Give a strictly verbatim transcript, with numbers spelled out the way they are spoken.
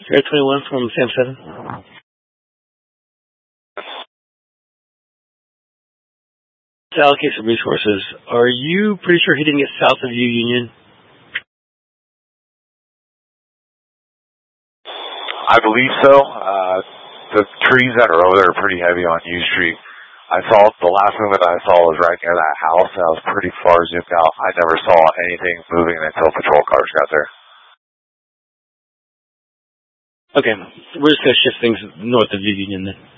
Air twenty-one from Sam seven. To allocate some resources, are you pretty sure he didn't get south of you, Union? I believe so. Uh, the trees that are over there are pretty heavy on U Street. I saw, the last movement I saw was right near that house, and I was pretty far zoomed out. I never saw anything moving until patrol cars got there. Okay, we're just going to shift things north of you, Union then.